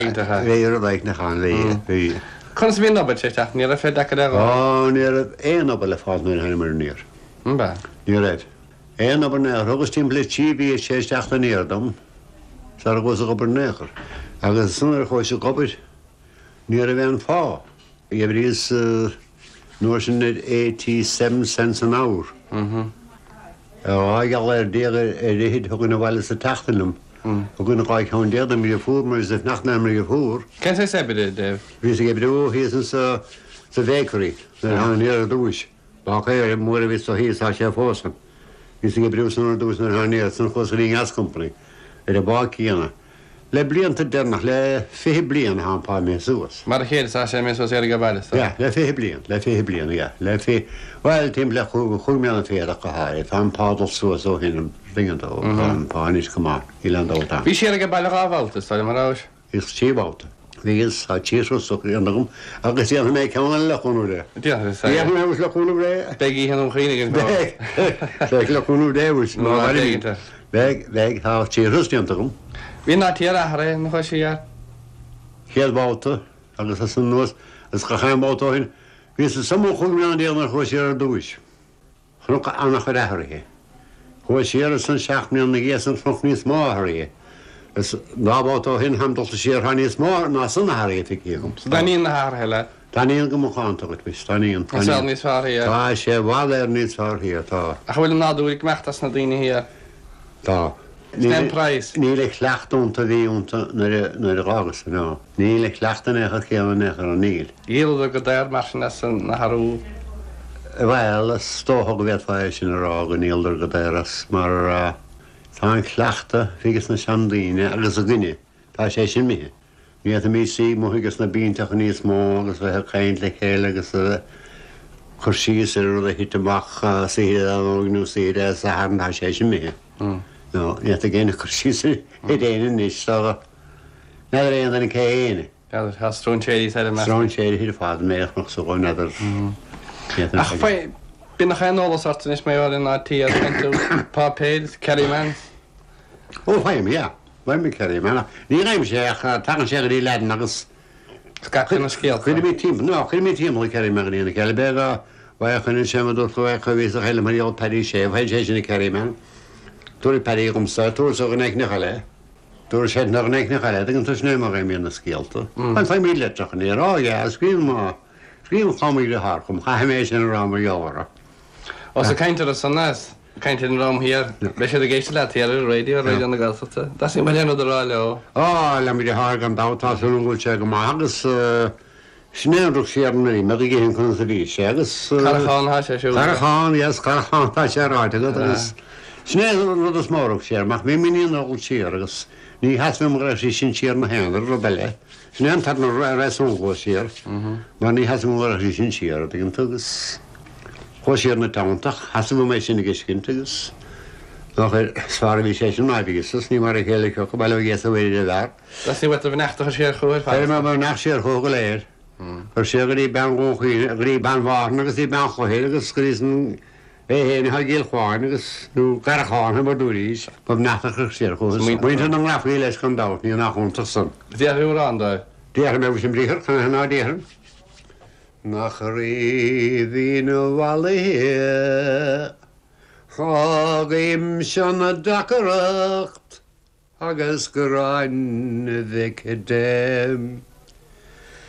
Réir a bheith na chan lé. Chun bhí nobad sé teach ní a fé de Níar éon ob le fáú hena mar níor. Ní réid. Éon ob ne agus tí le tíbí sé teachta níardom sa go a gobar néchar. Agus sunar chuir se gobir ní a bhéan fá. I bhríos nuair sin 87 cents an áir. Ágal déir réhéad thuganna bhile sa teachtanm. Gona gáid chun déad mí fúr mar is nachna mí a fúr. Ken sé sebide de? Bhí sé bidú hí sa bhécarí na níar a dúis. Bá éir mór a ví a híá sé fósan. Bhí sé brú san dús na hanéir san chosaí gascompaní ar a báíanana. Le blianta dénach le fé blian hápá mé suas. Mar chéad sé mé sé go bailile? Le fé blian, le fé bhil tím le chuúmeanna féad go háir, fan pádal suas ó hinnom ringandó an páis goá í ledótá. Bhí sé go bailile ráhálta tá marrás? Is tíbáta. Bhís a tíú anm agus íana mé ceanna leúnú ré. mé leúnú ré? Beí an chéine leúnú déhs bheith há tíústíanta gom. Bhí ná tíar a ré na chu sé? Chéadbáta agus san nuas is go chaátáin, hí sa sam chuúna déanana chu sé ar dúis. Chnu annach chu réthairché. Chu séar san seaachníon na ggé an froch níos máthairé. Is nábátá hin hamdalta séar ha níos má ná san nathiré gom. Daíon na heile? Daíon go máánta go vis daíon. níos fáí? Tá sé bhil ar níos fáí tá. A bhfuil náúigh meachtas na daine hir? Tá. Níléis? Ní le chleachúnta bhíúnta na rágus ná. Ní le chleachtain echa chéan echar an níl. Íal go déir mar san na Harú? Bhil tóthg bhéad fá sin ará go níaldar go déras mar tá an chleachta figus na seandaíine agus a gine tá sé sin mithe. Ní a mí sí mthgus na bíntaach níos mó agus bheit chéint le chéile agus chuirsíos ar a hitamach siú siad sa hátá sé sin mithe. No, ní a ggéine chuirsí i déana níos tá na réon na chéine. Strún séí me. Strún séad hí fád méach nach sa gáin neidir. Ach bí nach chéanolalas artain is méáil in átí tú pápéid, Kerryman? Ó bhaim, bhaim mi Kerryman. Ní raim sé tan sé í ledan agus Scacin na scéal. chuine mí tím, no, chuine mí tím Kerryman ína ceile bega bhachchuinn sémadú chucha ví a heile maríol pedí sé, bhaid sé sinna Kerryman. Dúir pedí gomsa, túr so an éicne chaile. Dúir sé nach an éicne chaile, an tus néim a réimíon na scéalta. An fá mí letrach an éar, scríom má. Scríom chaí le thchum, cha mééis sin rám johara. Os a caiinte a san nás, caiinte an rám hir, be sé a géiste le tíar radio réidir na galta. Tá sí mar léanú rá le. Le mí th an dátáún bhúil sé go agus snéadú séarnaí me gé chun sa rí sé agus Carachán sé siú. Carachán carachán tá sé ráid agus snéadú rud a smórach sé,ach mé miíon áil tíar agus ní heas mé mar sí sin tíar na héanaar ro beile. Snéan tar na réúgó sér, mar ní heas mar sí sin tíar gin tugus chu séar na táach, heas mééis sinna giscin tugus. nach zware wie sé nagus ní mar héle go bail gé a bhéidir dar. Tá sí wat a bneachta sé chuir Fe mar nach sé cho go léir. Ar sé í ben goí rí banhhar agus í ben chohéir agus scrísan héna ha géal cháin agus nó garcháin mar dúrís go nachcha sé chu muinte an nachí leis chun dat ní nachúnta san. Déú andá. Déar me sem bríchar chu ná déan. Nach rí híú bhhe Chagim sena dacaracht agus goráin bhic dem.